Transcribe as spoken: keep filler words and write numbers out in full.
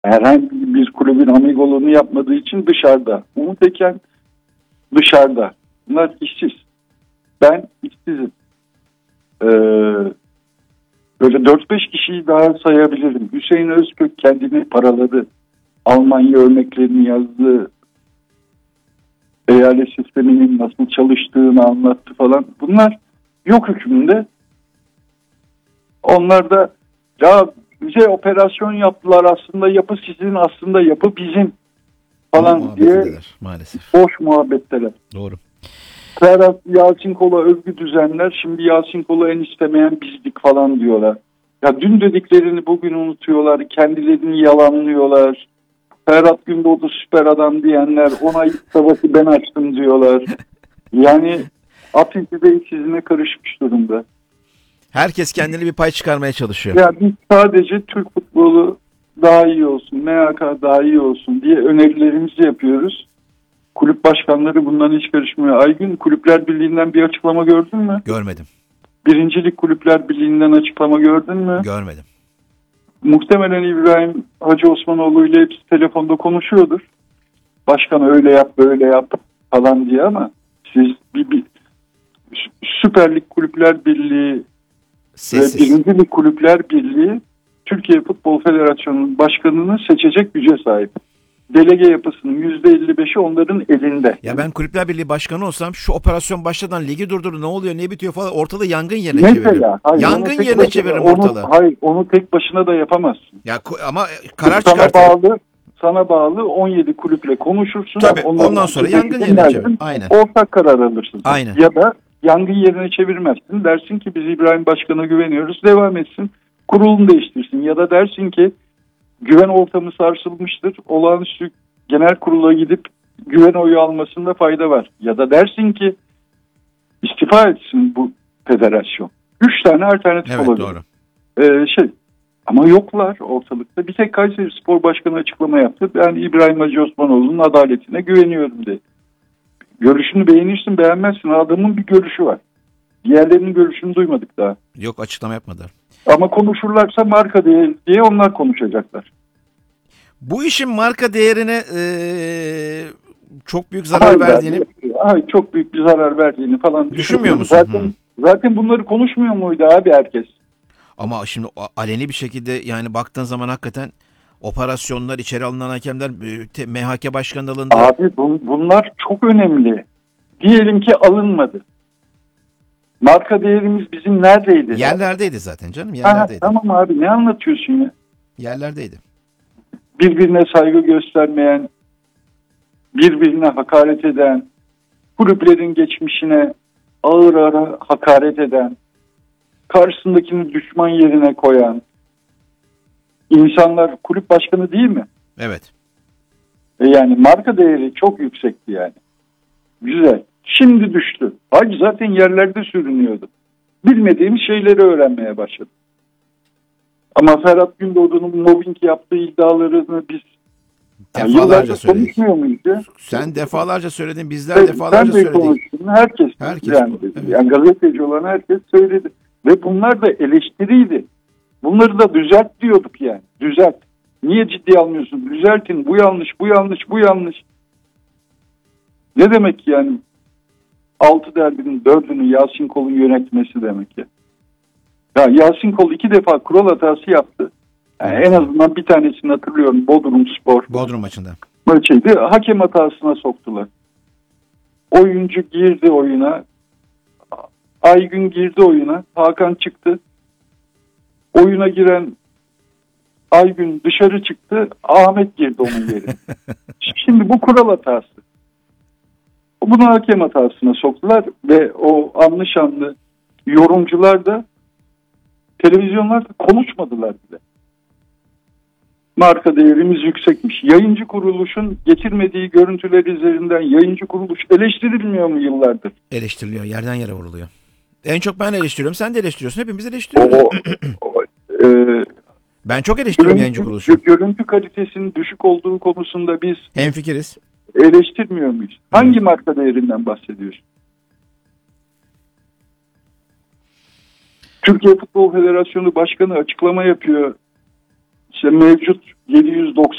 Herhangi bir kulübün amigoluğunu yapmadığı için dışarıda. Umut Eken dışarıda. Bunlar işsiz. Ben işsizim. Ee, böyle dört beş kişiyi daha sayabilirim. Hüseyin Özkök kendini paraladı. Almanya örneklerini yazdı. Eyalet sisteminin nasıl çalıştığını anlattı falan. Bunlar yok hükmünde. Onlar da ya bize operasyon yaptılar, aslında yapı sizin, aslında yapı bizim falan diye maalesef. boş muhabbetteler. Doğru. Ferhat Yalçınkol'a övgü düzenler. Şimdi Yalçınkol'u en istemeyen bizdik falan diyorlar. Ya dün dediklerini bugün unutuyorlar. Kendilerini yalanlıyorlar. Ferhat Gündoğdu süper adam diyenler, ona ilk savaşı ben açtım diyorlar. Yani Atinci Bey sizine karışmış durumda. Herkes kendini bir pay çıkarmaya çalışıyor. Ya biz sadece Türk futbolu daha iyi olsun, M H K daha iyi olsun diye önerilerimizi yapıyoruz. Kulüp başkanları bundan hiç karışmıyor. Aygün, Kulüpler Birliği'nden bir açıklama gördün mü? Görmedim. Birincilik Kulüpler Birliği'nden açıklama gördün mü? Görmedim. Muhtemelen İbrahim Hacı Osmanoğlu ile hepsi telefonda konuşuyordur. Başkan öyle yap, böyle yap falan diye, ama siz bir, bir Süper Lig Kulüpler Birliği Sessiz. ve Birinci Lig Kulüpler Birliği Türkiye Futbol Federasyonu'nun başkanını seçecek güce sahip. Delege yapısının yüzde elli beşi onların elinde. Ya ben Kulüpler Birliği başkanı olsam şu operasyon başladan ligi durdurdu, ne oluyor ne bitiyor falan, ortalığı yangın yerine Mesela, çeviririm. hayır, Yangın yerine başına, çeviririm onu, ortalığı. Hayır, onu tek başına da yapamazsın. Ya ama karar sana çıkartırım. bağlı, sana bağlı on yedi kulüple konuşursun. Tabii, ondan sonra yangın yerine çevirir. Aynen. Ortak karar alırsın. Aynen. Ya da yangın yerine çevirmezsin. Dersin ki biz İbrahim Başkan'a güveniyoruz, devam etsin. Kurulunu değiştirsin. Ya da dersin ki güven ortamı sarsılmıştır. Olağanüstü genel kurula gidip güven oyu almasında fayda var. Ya da dersin ki istifa etsin bu federasyon. Üç tane alternatif evet, olabilir. Doğru. Ee, şey ama yoklar ortalıkta. Bir tek Kayseri Spor Başkanı açıklama yaptı. Ben İbrahim Hacı Osmanoğlu'nun adaletine güveniyorum dedi. Görüşünü beğenirsin beğenmezsin. Adamın bir görüşü var. Diğerlerinin görüşünü duymadık daha. Yok, açıklama yapmadılar. Ama konuşurlarsa marka değeri diye onlar konuşacaklar. Bu işin marka değerine ee, çok büyük zarar hayır, verdiğini... Hayır, çok büyük bir zarar verdiğini falan düşünmüyor musun? Zaten, hmm. zaten bunları konuşmuyor muydu abi herkes? Ama şimdi aleni bir şekilde, yani baktığın zaman hakikaten operasyonlar, içeri alınan hakemler, M H K başkanlığında... Abi bun, bunlar çok önemli. Diyelim ki alınmadı. Marka değerimiz bizim neredeydi? Yerlerdeydi zaten canım, yerlerdeydi. Ha, tamam abi, ne anlatıyorsun ya? Yerlerdeydi. Birbirine saygı göstermeyen, birbirine hakaret eden, kulüplerin geçmişine ağır ağır hakaret eden, karşısındakini düşman yerine koyan insanlar kulüp başkanı değil mi? Evet. E yani marka değeri çok yüksekti yani. Güzel. Şimdi düştü. Hacı zaten yerlerde sürünüyordu. Bilmediğimiz şeyleri öğrenmeye başladı. Ama Ferhat Gündoğdu'nun mobbing yaptığı iddialarını biz defalarca söyledik. Muydu? Sen defalarca söyledin, bizler evet, defalarca sen söyledik. Konuştun. Herkes, herkes yani, evet. yani gazeteci olan herkes söyledi. Ve bunlar da eleştiriydi. Bunları da düzelt diyorduk yani. Düzelt. Niye ciddiye almıyorsun? Düzeltin. Bu yanlış, bu yanlış, bu yanlış. Ne demek yani? Altı derbinin dördünü Yalçınkol'un yönetmesi demek ya. Ya Yalçınkol iki defa kural hatası yaptı. Yani evet. En azından bir tanesini hatırlıyorum. Bodrum Spor. Bodrum maçında. Maçıydı. Hakem hatasına soktular. Oyuncu girdi oyuna. Aygün girdi oyuna. Hakan çıktı. Oyuna giren Aygün dışarı çıktı. Ahmet girdi onun yerine. Şimdi bu kural hatası. Bunu hakem hatasına soktular ve o anlı şanlı yorumcular da televizyonlarda konuşmadılar bile. Marka değerimiz yüksekmiş. Yayıncı kuruluşun getirmediği görüntüler üzerinden yayıncı kuruluş eleştirilmiyor mu yıllardır? Eleştiriliyor. Yerden yere vuruluyor. En çok ben eleştiriyorum. Sen de eleştiriyorsun. Hepimiz eleştiriyoruz. O, o, e, ben çok eleştiriyorum görüntü, yayıncı kuruluşu. Görüntü kalitesinin düşük olduğu konusunda biz hemfikiriz. Eleştirmiyor muyuz? Hangi evet. marka değerinden bahsediyorsun? Türkiye Futbol Federasyonu Başkanı açıklama yapıyor. işte mevcut yedi yüz doksan